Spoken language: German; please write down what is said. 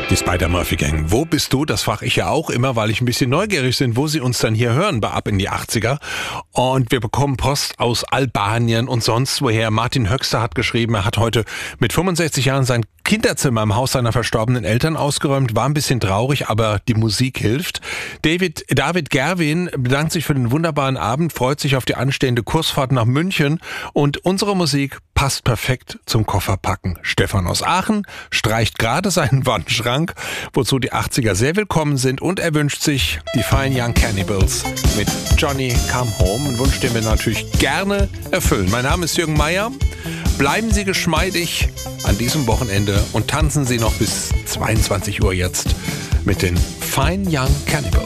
Die Spider-Murphy Gang. Wo bist du? Das frage ich ja auch immer, weil ich ein bisschen neugierig bin, wo sie uns dann hier hören bei Ab in die 80er. Und wir bekommen Post aus Albanien und sonst woher. Martin Höxter hat geschrieben, er hat heute mit 65 Jahren sein Kinderzimmer im Haus seiner verstorbenen Eltern ausgeräumt. War ein bisschen traurig, aber die Musik hilft. David Gerwin bedankt sich für den wunderbaren Abend, freut sich auf die anstehende Kursfahrt nach München. Und unsere Musik passt perfekt zum Kofferpacken. Stefan aus Aachen streicht gerade seinen Wandschrank, wozu die 80er sehr willkommen sind, und er wünscht sich die Fine Young Cannibals mit Johnny Come Home. Ein Wunsch, den wir natürlich gerne erfüllen. Mein Name ist Jürgen Meier. Bleiben Sie geschmeidig an diesem Wochenende und tanzen Sie noch bis 22 Uhr jetzt mit den Fine Young Cannibals.